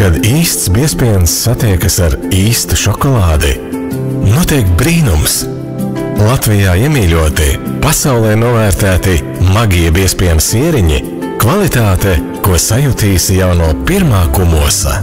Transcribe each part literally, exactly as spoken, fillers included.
Kad īsts biezpiens satiekas ar īstu šokolādi, notiek brīnums. Latvijā iemīļoti, pasaulē novērtēti magie biezpiena sieriņi, kvalitāte, ko sajutīsi jau no pirmā kumosa.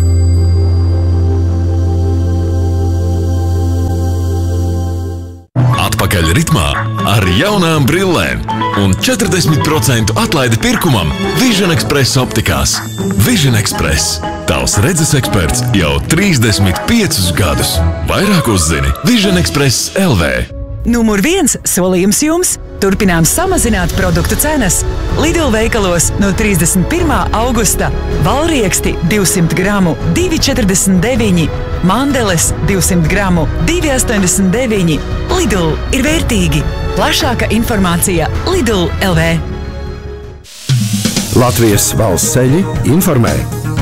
Atpakaļ ritmā ar jaunām brillēm un četrdesmit procentu atlaidi pirkumam Vision Express optikās. Vision Express. Tavs redzes eksperts jau trīsdesmit piecus gadus. Vairāk uzzini Vision Express L V. Numur viens solījums jums. Turpinām samazināt produktu cenas. Lidl veikalos no trīsdesmit pirmā augusta valrieksti divsimt gramu divi četrdesmit deviņi, mandeles divsimt gramu divi astoņdesmit deviņi. Lidl ir vērtīgi. Plašāka informācija Lidl L V. Latvijas valsts ceļi informē.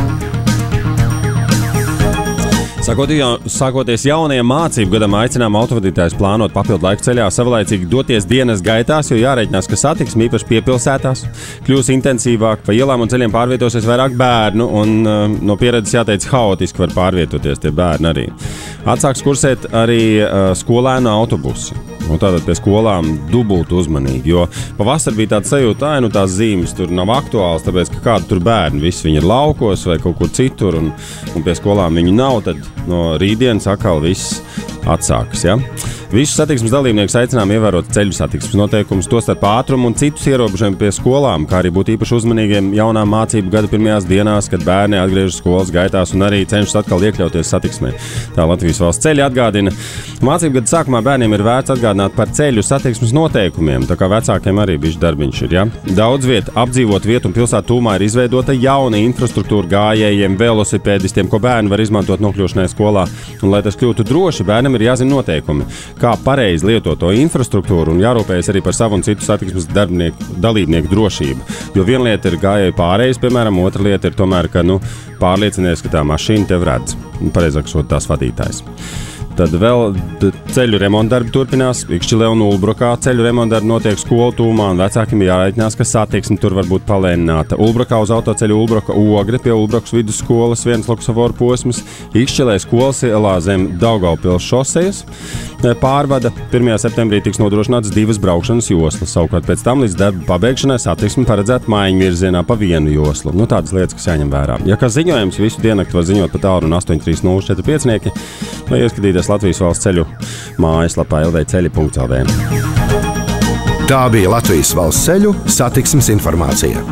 Sākoties jaunajam mācību gadam, aicinām autovadītājus plānot papildu laiku ceļā, savlaicīgi doties dienas gaitās, jo jārēķinās, ka satiksme īpaši piepilsētās kļūs intensīvāk, pa ielām un ceļiem pārvietosies vairāk bērnu, un uh, no pieredzes jāteic haotiski var pārvietoties tie bērni arī. Atsāks kursēt arī uh, skolēnu autobusi. Un tātad pie skolām dubultu uzmanīgi, jo pavasar bija tāds sajūta, ai, nu tās zīmes tur nav aktuāls, tāpēc, ka kādu tur bērni, visi viņi ir laukos vai kaut kur citur, un, un pie skolām viņi nav, tad no rītdienas atkal viss atsākas, ja? Visus satiksmes dalībniekus aicinām ievērot ceļu satiksmes noteikumus, tostarp ātrumu un citus ierobežojumus pie skolām, kā arī būt īpaši uzmanīgiem jaunām mācību gada pirmajās dienās, kad bērni atgriežas skolas gaitās un arī cenšas atkal iekļauties satiksmē. Tā Latvijas valsts ceļi atgādina. Mācību gada sākumā bērniem ir vērts atgādināt par ceļu satiksmes noteikumiem, tā kā vecākiem arī bišķi darbiņš ir, ja? Daudz viet apdzīvot vietu un pilsētu tūmā ir izveidota jauna infrastruktūra gājējiem, velosipēdistiem, ko bērni var izmantot nokļūšanai skolā. Un, lai tas kļūtu droši, bērnam ir jāzina noteikumi, kā pareizi lietot to infrastruktūru un jārūpējas arī par savu un citu satiksmes dalībnieku drošību. Jo viena lieta ir gājēju pārējais, piemēram, otra lieta ir tomēr, ka nu, pārliecinies, ka tā mašīna tev redz. Pareizāk sakot, tās vadītājs. Tad vēl ceļu remontdarbi turpinās. Ikšķilē un Ulbrokā ceļu remontdarbi notiek skolu tūmā, un vecākiem jārēķinās, ka satiksme tur var būt palēnināta. Ulbrokā uz autoceļu Ulbroka Ogre pie Ulbrokas vidusskolas viens Luksavoru posms. Ikšķilē skolas ielā zem Daugavpils šosejas pārvada. pirmajā septembrī tiks nodrošināts divas braukšanas joslas. Savukārt pēc tam līdz darba pabeigšanai satiksme paredzēta mājiņu virzienā pa vienu joslu. Nu, tādas lietas, kas jāņem vērā. Ja kas ziņojums visu diennakti var ziņot pa tālruni astoņi trīs nulle četri pieci, vai ieskatīties Latvijas valsts ceļu mājaslapā L V ceļi punkts L V. Tā bija Latvijas valsts ceļu satiksmes informācija.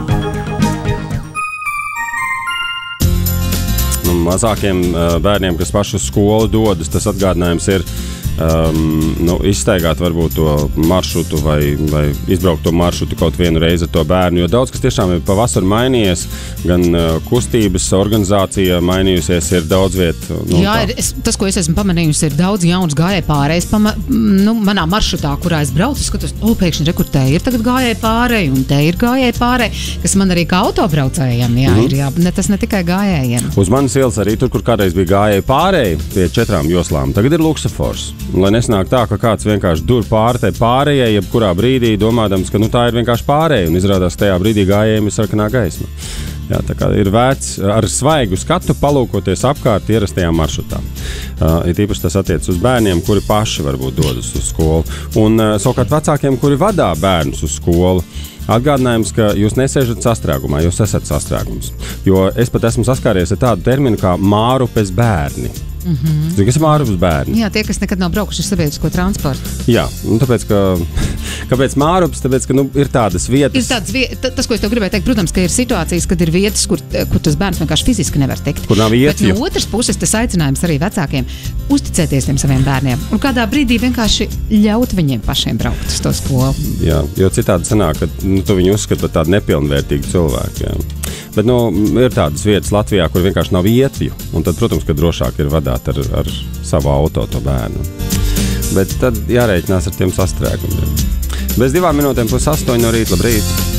Nu, mazākiem uh, bērniem, kas paši uz skolu dodas, tas atgādinājums ir um, nu, izstaigāt varbūt to maršrutu vai, vai izbraukt to maršrutu kaut vienu reizi ar to bērnu, jo daudz kas tiešām ir pavasar mainījies, gan uh, kustības organizācija mainījusies, ir daudz vietu. Nu, Jā, ir, es, tas, ko es esmu pamanījusi, ir daudz jaunas gājēju pārējas. Pama, nu, manā maršrutā, kurā es braucu, skatos, o, pēkšņi rekur, te ir tagad gājēju pārēja, un te ir gājēju pārēja, kas man arī kā autobraucējiem, jā, mm-hmm. ir, jā, ne, tas ne tikai gājējiem. Uz manas ielas arī tur, kur kādreiz bija gājēju pārēja pie četrām joslām, tagad ir Luksafors. Lai nesnāk tā, ka kāds vienkārši dur pār te pārējai, jebkurā brīdī domādams, ka nu, tā ir vienkārši pārēja, un izrādās tajā brīdī gājējiem ir sarkanā gaisma. Jā, tā kā ir vērts ar svaigu skatu palūkoties apkārt ierastajām maršrutām. Uh, ir īpaši tas attiec uz bērniem, kuri paši varbūt dodas uz skolu. Un uh, savukārt vecākiem, kuri vadā bērnus uz skolu, atgādinājums, ka jūs nesēžat sastrēgumā, jūs esat sastrēgums. Jo es pat esmu saskāries ar tādu terminu kā mārupes bērni. Mm-hmm. Zini, kas ir mārupes bērni? Jā, tie, kas nekad nav braukuši ar sabiedrisko transportu. Jā, un tāpēc, ka kāpēc mārupes? Tāpēc, ka nu, ir tādas vietas. Ir tādas vietas, tas, ko es tev gribēju teikt, protams, ka ir situācijas, kad ir vietas, kur, kur tas bērns vienkārši fiziski nevar tikt. Kur nav ietju. Bet no otras puses tas aicinājums arī vecākiem uzticēties tiem saviem bērniem. Un kādā brīdī vienkārši ļaut viņiem pašiem braukt uz to skolu. Jā, jo citādi sanāk, ka nu, tu viņu uzskati par tādu nepilnvērtīgu cilvēku. Jā. Bet nu, ir tādas vietas Latvijā, kur vienkārši nav ietju. Un tad, protams, ka drošāk ir vadāt ar, ar savu auto to bērnu. Bet tad jārēķinās ar tiem sastrēgumiem. Bez divām minūtēm pus astoņi no rīta, labrīt!